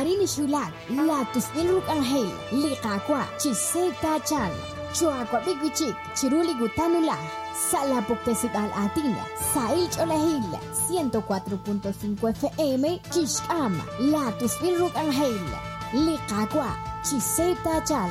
Marini Shulak, Latus Ilruk Angel, Likakwa, Chiseta Chan, Chuakwa Biguichik, Chiruli Gutanula, Salapoktesit al Atina, Sailch Olahil, 104.5 FM, Kishkam, Latus Ilruk Angel, Likakwa, Chiseta Chan.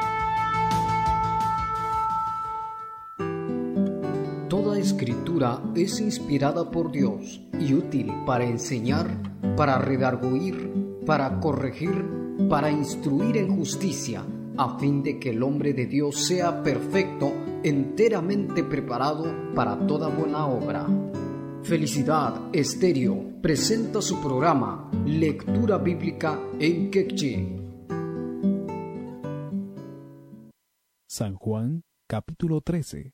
Toda escritura es inspirada por Dios y útil para enseñar, para redarguir, para corregir, para instruir en justicia, a fin de que el hombre de Dios sea perfecto, enteramente preparado para toda buena obra. Felicidad Estéreo presenta su programa Lectura Bíblica en Quechua. San Juan, capítulo 13.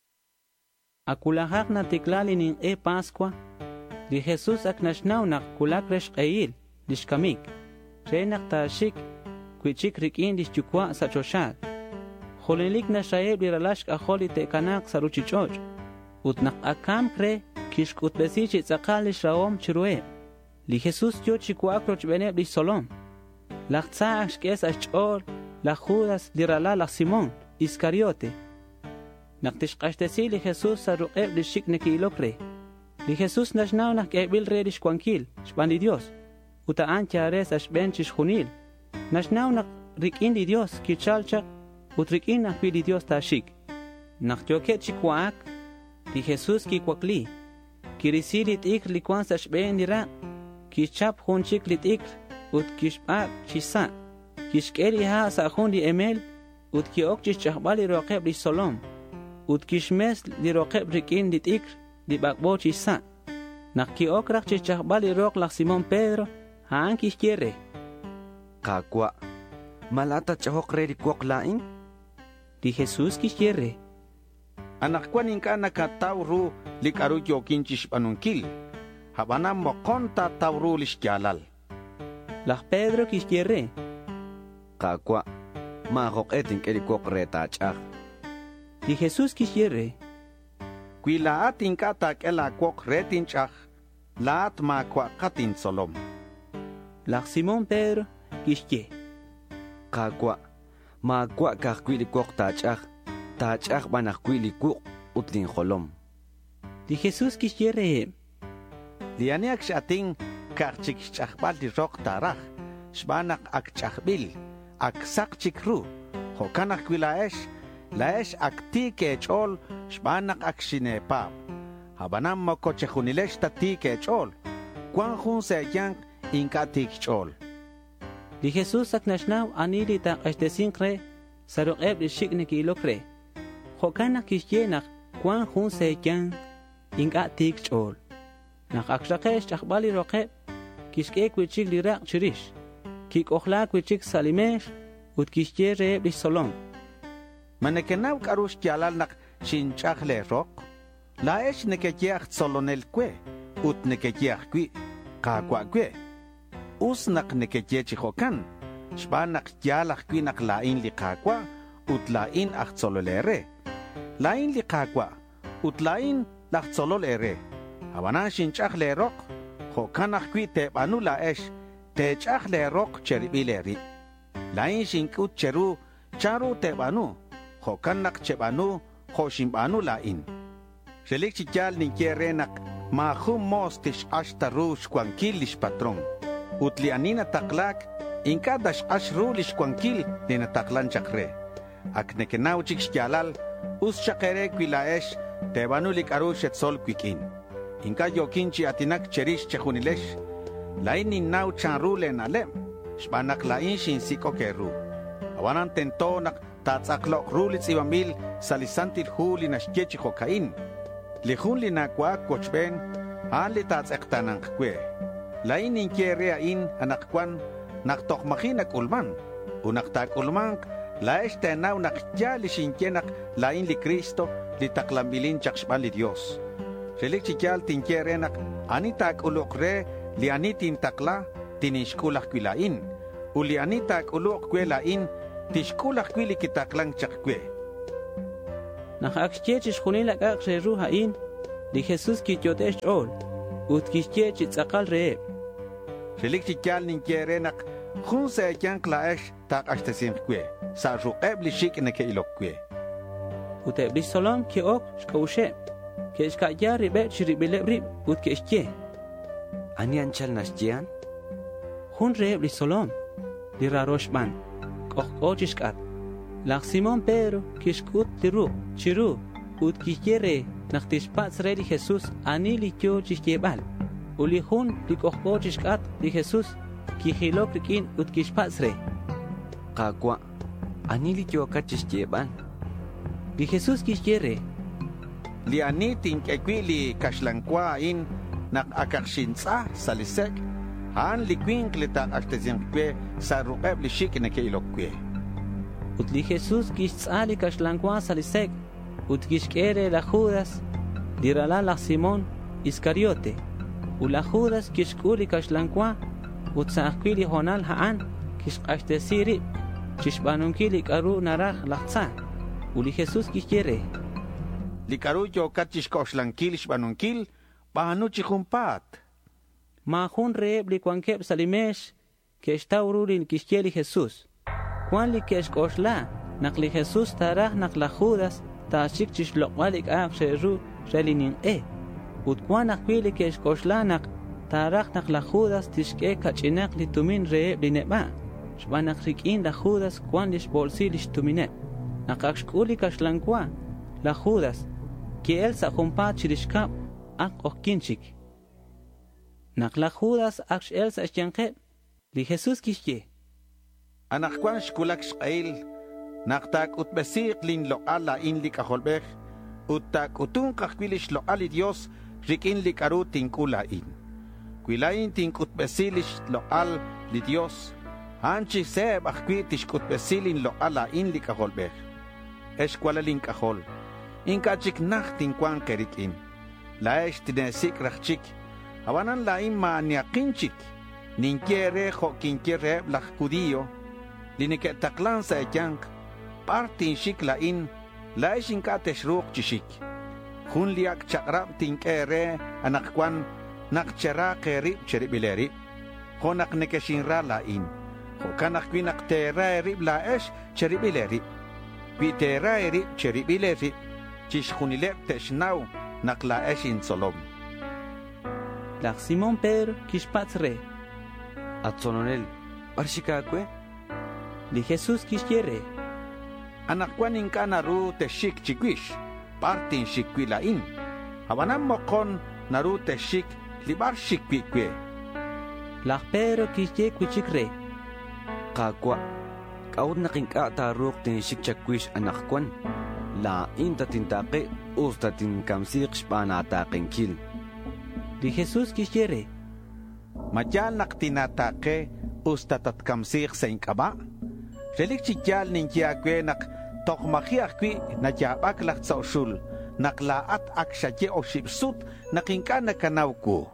Akulahak na tiklalinin Pascua, di Jesus ak nashnaunak kulakresh eil, dishkamik, renak tashik, kwichik rikin dishchukwa sa choshad. Holilik na shaeb liralashk aholi te kanak sa ruchichoch, utnak akam kre, kishk utbesichi tzakal lishraom chirue. Li Jesus yo chikwa akroch beneb lish solom. Lach tsa ashkes ashchor, la Judas lirala la Simón, Iscariote. Naqtishqashtesi li Jesus sa ruqeb li shik nekilokre. Li Jesus nashnaw nak'ebil re lishkwankil, shbandi Dios. Utaan tiares ashben chishjunil. Nashnaw nakrikin li Dios kichalchak, utrikin nakwi li Dios ta shik. Naqtyoket chikwaak, li Jesus kikwakli. Kirisi li t'ikr li kwan sa shben li ra. Kichap hunchik li t'ikr, ut kishbak chisa. Kishkeli ha sa hun li emel, ut kiok chishchahbali ruqeb li solom. Ut kishmes li roqeb rikin li t'ikr li bakbo chisa. Nak ki okrak chichahbali roq lak Simón Pedro, haan kishkierre. Kakwa, malata chahok re li kwok laing? Di Jesus kishkierre. Anak kwa ninka nakatawru li karu yokin chishpanunkil. Habana mokonta tawru li shkyalal. Lak Pedro kishkierre. Kakwa, mahok etin ke li kwok re tachak. Di Jesus kishkierre. Kwi laat inka tak ela kwok retin chak, laat ma kwa katin solom. Lak Simón Pedro kishkie. Kakwa, ma kwa kakwi li kwok tachak banak kwi li kwok utlin holom. Di Jesus kishkierre. Lianiak shating kakchik chakbal di rok tarach, shbanak ak chakbil, ak sak chikru, hokanak kwi laesh, laesh akti kechol shbanak akshinepap. Habanam moko chehunilesh tati kechol. Kwan hun seyank inka tikchol. Di Jesus ak nashnaw anili ta ashtesinkre saruqeb li shikne kilokre. Hokanak kishyenak kwan hun seyank inka tikchol. Nak akshakesh chakbali roqeb kishkek wichik li rak chirish. Kik ohlak wichik salimesh ut kishye reeb li solom. Manekenaw karush kyalal nak shinchak le rok. Laesh nekekiach solonel kwe. Ut nekekiach kwi. Kakwa kwe. Us nak nekekiech hokan. Shbanak kyalak kwi nak lain li kakwa. Ut lain ak sololere. Lain li kakwa. Ut lain lak sololere. Habanan shinchak le rok. Hokanak kwi tebanu laesh. Techak le rok cheribileri. Lain shinkut cheru. Charu tebanu. Hokanak chebanu, hoshimbanu lain. Relik chikyal ninkerenak, mahum mostish ashtarush kwankilish patron. Utlianina taklak, inka dash ashrulish kwankil nina taklan chakre. Aknekenau chiksyalal, us chakere kwilaesh, tebanulik arush et sol kwikin. Inka yokinchi atinak cherish chehunilesh, lain ninau chanrule nalem, shbanak lain shinsiko keru. Awanan tentonak, tatsaklok rulitz ibamil salisantil huli nashkechi hokain. Lihun li nakwa kochben, an li tatsektanang kwe. Lain inkerea in anakwan naktokmakinak ulman. Unaktak ulman, laesh tenaw nakjali shinkenak lain li Kristo li taklambilin chakshban li Dios. Relik chikyal tinkerenak anitak ulokre li anitin takla tinishkulak kwilain. Uli anitak ulok kwe lain tishkulak kwili kitaklang chakwe. Nakakchechis hunilak akre ruhain, di Jesus kityotesh ol, ut kichechis akal reeb. Relik chikyal ninkerenak Jun se yank laesh tak ashtesim kwe. Sa ruqeb li shik neke ilok kwe. Utebli solom ki ok shkawshe. Ke shkaya ribe chiribile rib ut ke shke. Ani anchal nashtian? Jun rebli solom. Li raroshban. Koch ishkat. Lach Simon Pedro kishkut liru chiru ut kishkere nachtishpats re li Jesus ani li kyo chishkebal. Uli jun li koch ishkat li Jesus kijilok rikin ut kishpats re. Kakwa, ani li kyo kachishkebal. Li Jesus kishkere. Li ani tinkekwi li kashlankwa in nak akakshinsa salisek. Han li kwink li tak ashtesim kwe sa ruqeb li shik neke ilok kwe. Ut li Jesus kishtzali kashlankwa salisek. Ut kishkere la Judas. Dirala la Simón Iscariote. U la Judas kishkuli kashlankwa. Ut saakili honal haan kishqashtesiri. Chishbanunkili karu naraj lachtsa. U li Jesus kishkere. Li karu yo kachishkoshlanquil shbanunkil. Bahanuchi jumpat. Ma jun reeb li kwankeb salimesh. Que está urulin kishkeli Jesus. Kwan li keshkoshla. Nak li Jesus taraj nak la Judas. Ta shik chishlokmalik ak sheru relinin Ut kwan akwili keshkoshla nak. Taraj nak la Judas tishke kachinak li tumin reeb li neba. Shbanak rikin la Judas kwan lish bolsi lish tuminet. Nakakshkuli kashlankwa. La Judas. Ki el sa jumpa chirishkap. Ak okinchik. Nak la Judas ak el sa shyankeb. Li Jesus kishye. Anak kwan shkulak shqail. Naktak utbesik lin loqal la in li kaholbech. Uttak utun kakwilish loqal li Dios. Rikin li karu tinkula in. Kwilain tinkutbesilish loqal li Dios. Hanchi seb akwi tishkutbesilin loqal la in li kaholbech. Eshkwala lin kahol. Inkachik nak tinkwan kerikin. Laesh tinesik rachik. Hawanan la in ma niakinchik. Ninkiere ho kinkiere blach judío. Linike taklan sa eyank. Partin shik la in. Laesh inka teshruk chishik. Hun liak chakrab tinkere anakwan. Nakchera kerib cheribileri. Honak nekeshinra la in. Hokanak kwinak tera erib laesh cheribileri. Pitera erib cheribileri. Chishkunilep teshnau. Nakla eshin solom. Lach Simon Pedro kishpats re. Atzononel, arshikakwe? Li Jesus kishkere. Anakwan inkanaru te shik chikwish. Partin shikwila in. Hawanam mokon naru te shik libar shikwikwe. Lach Pedro kishye kwichikre. Kakwa, kaud nakinka taruk tin shik chakwish anakwan. La inta tintake usta tinkamsik shpanatakenkil. Li Jesus kishkere. Mayal naktinatake usta tatkamsik sa inkaba. Relik chikyal ninkiakwe nak tokmakiakwi na jabak lak sa usul. Naklaat ak shakye o shipsut nakinka nakanawko.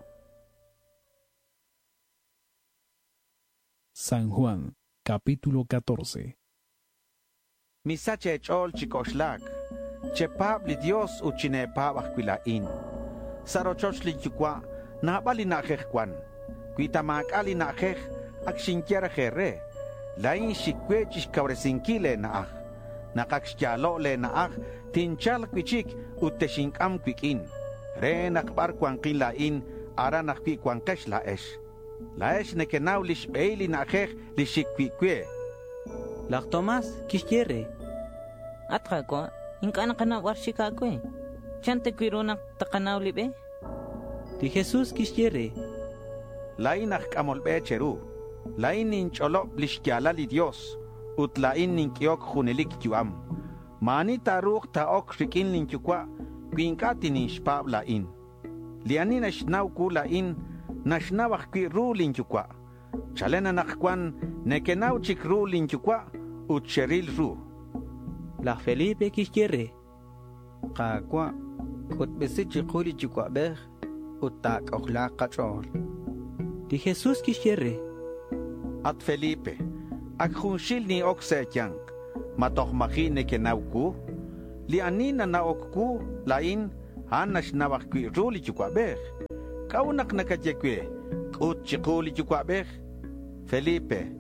San Juan, capítulo 14. Misache chol chikoshlak. Chepab li Dios uchinepab akwilain. Sarochoch li yukwa nabali na kwan. Kuitamak ali na ak shinkiera jere. Lain shikwe chishkawresinkile na ak. Nakaksyalo le na ak tinchal kwichik uteshinkam kwikin. Re nakbar kwankin lain ara nakwi kwankesh laesh. Laesh nekenaw lishbeili na li shikwikwe. Lach Tomás kishkere. Atkako, inkana kana warshikakwe. Chante kwirunak takanaw libe. Li Jesus kishkere. Lain kamolbe cheru. Lain nincholo lishkyala li Dios. Ut lain ninkyok junelik yuam. Mani taruk taok rikin ninkyukwa. Kwinkati ninshpab lain. Lianin ashnaw ku lain. Nashnawak kwi ru linkyukwa. Chalena nakwan nekenaw chik ru linkyukwa. Ut cheril ru. La Felipe kishkere. Kakwa. Kut besi chikuli chikwa beh. Utak okla kachol. Li Jesus kishkere. At Felipe. Ak hunshil ni okse yank. Matokmaki nekenaw ku. Li anina na okku lain. Hanash nawak kwi ru li chikwa beh. Kaunak nakajekwe. Ut chikuli chikwa beh. Felipe.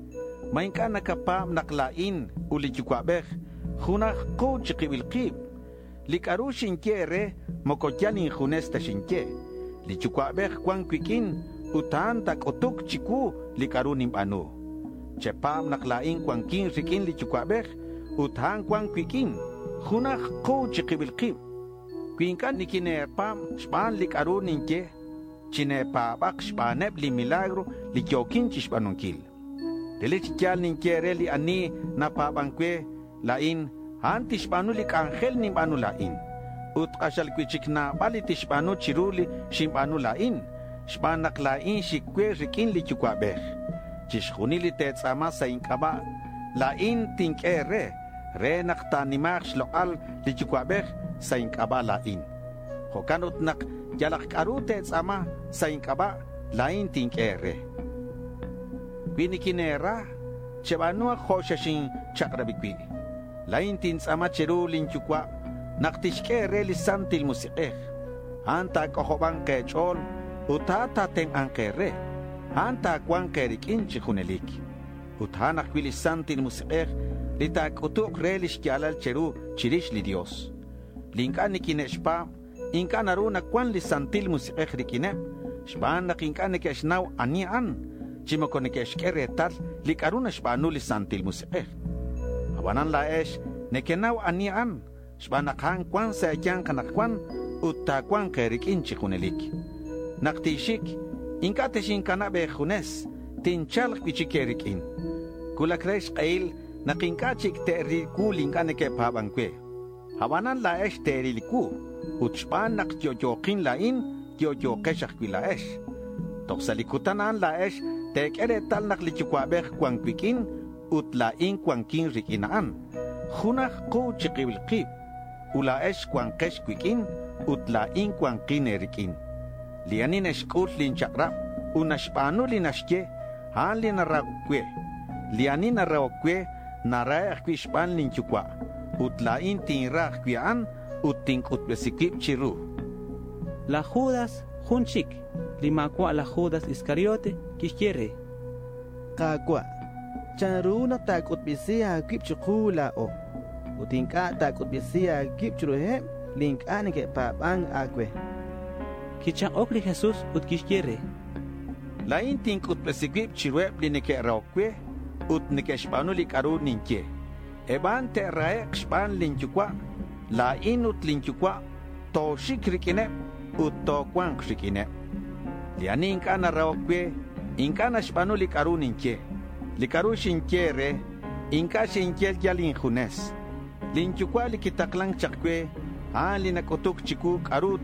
Mainka nakapam naklain uli chukwabej, junaj ko chikibilkib. Likaru shinke re mokoyanin junesta shinke. Li chukwabej kwan kwikin utan tak otuk chiku likaru nimbanu. Chepam naklain kwan kin rikin li chukwabej utan kwan kwikin junaj ko chikibilkib. Kwinkan nikinerpam shpan likaru ninke chinepabak shpanep li milagro li kyokin chishpanunkil. Delichikyal ninkiere li ani napabankwe lain antishpanu lik angel nimbanu lain. Ut kasal kwichik na bali tishpanu chiruli shimbanu lain. Shpanak lain shikwe rikin li chukwabeh. Chishkuni li tetzama sa inkaba lain tinkere re naktanimach shloal li chukwabeh sa inkaba lain. Hokanut nak yalak karu tetzama sa inkaba lain tinkere. Binikinera, chebanua hoshashin chakrabikwi. Lain tinsama cherulin chukwa, naktishkere li santil musikeh. Anta kohoban kechol, utata ten ankere. Anta kwan kerikin chihunelik. Uthanak wili santil musikeh, litak utuk relish kialal cheru chirish li Dios. Linkan nikineshpa, inkan aruna kwan li santil musikeh rikine, shban nakinkan nikeshnaw anian. Chimokonekesh keretal likaruna shbanu li santil musikeh. Hawanan laesh nekenaw anian shbanakan kwan sa yan kanakwan utakwan kerikin chikunelik. Naktishik inkateshin kanabe junes tinchalk pichikerikin. Kulakresh kail nakinkachik teriliku linkaneke pabankwe. Hawanan laesh teriliku utshban nakyoyokin lain yoyokeshak laesh. Toksalikutanan laesh tek tal nak lichukwabeh kwan kwikin utlain kwan kin rikinaan. Junaj ko chikibilkib. Ulaesh kwan kesh kwikin utlain kwan kin erikin. Lianin eshkut linchakrap unashpanu linashke han linaragkwe. Lianin naragkwe narayak kwishpan linchukwa. Utlain tinrag kwian uting utbesikip chiru. La Judas junchik. Limakwa la Judas Iscariote kishkere. Kakwa. Charuna takut bisia kip chukula o. Utinka takut bisia kip churuhe link anike papang akwe. Kichang okli Jesus ut kishkere. La intin ut besikip chiruep linike raokwe ut nikeshpanu likaru ninke. Eban te raek shpan linchukwa. La inut linchukwa to shikrikine ut to kwang krikine. Liani inkana raokwe, inkana shpanu likaru ninke. Likaru shinkere, inka shinkel yalin junes. Linchukwa likitaklang chakwe, linakotuk chiku karu